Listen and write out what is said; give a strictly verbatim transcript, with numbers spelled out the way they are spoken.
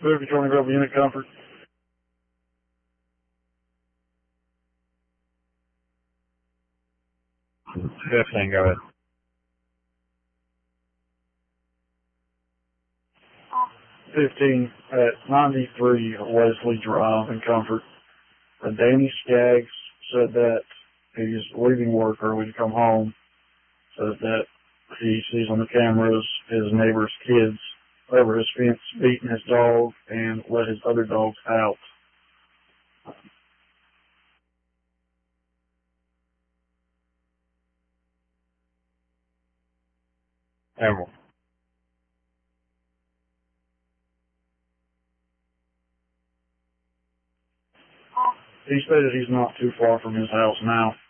Move to join Grove Unit Comfort. fifteen, go ahead. fifteen at ninety-three Wesley Drive in Comfort. Uh, Danny Skaggs said that he's leaving work early to come home. Said that he sees on the cameras his neighbor's kids over his fence beating his dog and let his other dogs out. Emerald. He stated he's not too far from his house now.